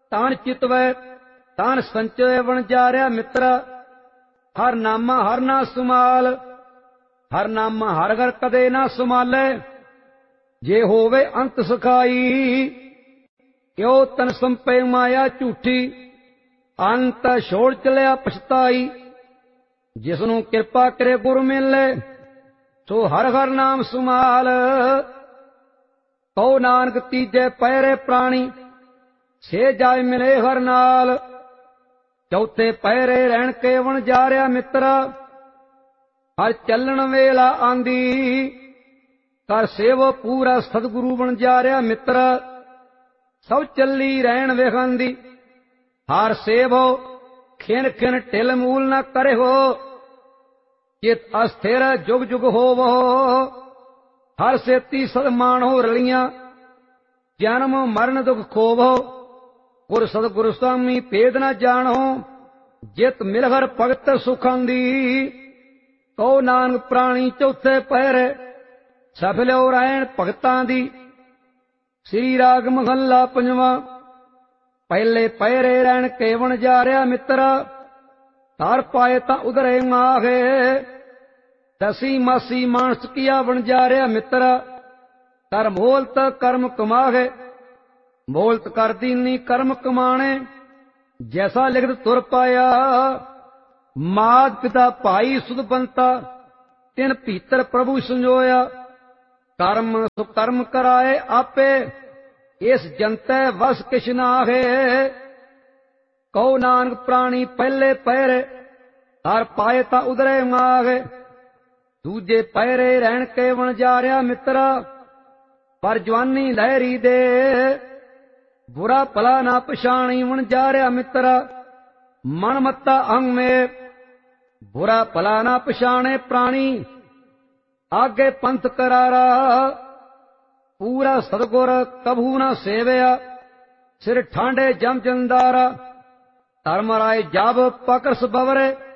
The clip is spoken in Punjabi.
ਤਾਨ ਚਿਤਵੈ ਤਾਨ ਸੰਚੈ ਵਣਜਾਰਿਆ ਮਿੱਤਰਾ। ਹਰ ਨਾਮਾ ਹਰ ਨਾ ਸੁਮਾਲ, ਹਰ ਨਾਮਾ ਹਰ ਘਰ ਕਦੇ ਨਾ ਸੁਮਾਲੈ। ਜੇ ਹੋਵੇ ਅੰਤ ਸਖਾਈ, ਕਿਉ ਤਨ ਸੰਪੈ ਮਾਇਆ ਝੂਠੀ। ਅੰਤ ਛੋੜ ਚਲਿਆ ਪਛਤਾਈ, ਜਿਸਨੂੰ ਕਿਰਪਾ ਕਰੇ ਗੁਰ ਮਿਲੈ, ਸੋ ਹਰ ਹਰ ਨਾਮ ਸੁਮਾਲ। ਕਉ ਨਾਨਕ ਤੀਜੇ ਪਹਿਰੇ ਪ੍ਰਾਣੀ, ਸੇ ਜਾਇ ਮਿਲੇ ਹਰ ਨਾਲ। ਚੌਥੇ ਪਹਿਰੇ ਰਹਿਣ ਕੇ ਵਣਜਾਰਿਆ ਮਿੱਤਰਾ। ਹਰ ਚੱਲਣ ਵੇਲਾ ਆਂਦੀ, ਕਰ ਸੇਵੋ ਪੂਰਾ ਸਤਿਗੁਰੂ ਵਣਜਾਰਿਆ ਮਿੱਤਰਾ। ਸਭ ਚੱਲੀ ਰਹਿਣ ਵੇਖਾਂਦੀ, ਹਰ ਸੇਵੋ ਖਿਨ ਖਿਨ ਢਿਲ ਮੂਲ ਨਾ ਕਰਿਓ। ਚਿਤ ਅਸਥਿਰ ਜੁਗ ਜੁਗ ਹੋਵੋ, ਹਰ ਸੇਤੀ ਸਦਮਾਣੋ ਰਲੀਆਂ। ਜਨਮ ਮਰਨ ਦੁਖ ਖੋਵੋ, ਗੁਰ ਸਤਿਗੁਰ ਸੁਆਮੀ ਭੇਦ ਨਾ ਜਾਣੋ। ਜਿਤ ਮਿਲ ਹਰ ਭਗਤ ਸੁਖਾਂ ਦੀ, ਕਉ ਨਾਨਕ ਪ੍ਰਾਣੀ ਚੌਥੇ ਪਹਿਰੇ। ਸਫਲਿਓ ਰਹਿਣ ਭਗਤਾਂ ਦੀ। ਸ੍ਰੀ ਰਾਗ ਮਹੱਲਾ ਪੰਜਵਾਂ। ਪਹਿਲੇ ਪਹਿਰੇ ਰਹਿਣ ਕੇ ਵਣਜਾਰਿਆ ਮਿੱਤਰਾ। ਧਰ ਪਾਏ ਤਾਂ ਉਧਰੇ ਮਾਹੇ, ਦਸੀ ਮਾਸੀ ਮਾਨਸ ਕੀਆ ਵਣਜਾਰਿਆ ਮਿੱਤਰਾ। ਕਰ ਮੋਲਤ ਕਰਮ ਕਮਾਹੇ, ਮੋਲਤ ਕਰ ਦੀਨੀ ਕਰਮ ਕਮਾਣੇ। ਜੈਸਾ ਲਿਖਤ ਤੁਰ ਪਾਇਆ, ਮਾਤ ਪਿਤਾ ਭਾਈ ਸੁਧ ਬੰਤਾ। ਤਿਨ ਭੀਤਰ ਪ੍ਰਭੂ ਸੰਜੋਇਆ, ਕਰਮ ਸੁਕਰਮ ਕਰਾਏ ਆਪੇ। ਇਸ ਜੰਤੈ ਵਸ ਕਿਛ ਨਾਹੇ, ਕਉ ਨਾਨਕ ਪ੍ਰਾਣੀ ਪਹਿਲੇ ਪਹਿਰੇ। ਧਰ ਪਾਏ ਤਾਂ ਉਧਰੇ ਮਾਹੇ, ਦੂਜੇ ਪਹਿਰੇ ਰਹਿਣ ਕੇ ਵਣਜਾਰਿਆ ਮਿੱਤਰਾ। ਪਰ ਜਵਾਨੀ ਲਹਿਰੀ ਦੇ, ਬੁਰਾ ਭਲਾ ਨਾ ਪਛਾਣੀ ਵਣਜਾਰਿਆ ਮਿੱਤਰਾ। ਮਨ ਮੱਤਾ ਅੰਗ ਮੇ, ਬੁਰਾ ਭਲਾ ਨਾ ਪਛਾਣੇ ਪ੍ਰਾਣੀ। ਆਗੇ ਪੰਥ ਕਰਾਰਾ, ਪੂਰਾ ਸਤਿਗੁਰ ਕਭੂ ਨਾ ਸੇਵਿਆ। ਸਿਰ ਠਾਂਡੇ ਜਮ ਜੰਦਾਰਾ, ਧਰਮ ਰਾਏ ਜਬ ਪਕਰਸ ਬਵਰੇ।